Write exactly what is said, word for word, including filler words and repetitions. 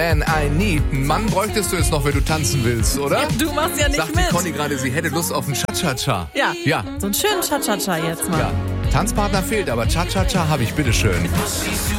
Man I Need. Einen Mann bräuchtest du jetzt noch, wenn du tanzen willst, oder? Ja, du machst ja nicht Sagt mit. die Conny gerade, sie hätte Lust auf einen Cha-Cha-Cha. Ja. Ja. So einen schönen Cha-Cha-Cha jetzt mal. Ja. Tanzpartner fehlt, aber Cha-Cha-Cha habe ich, bitteschön.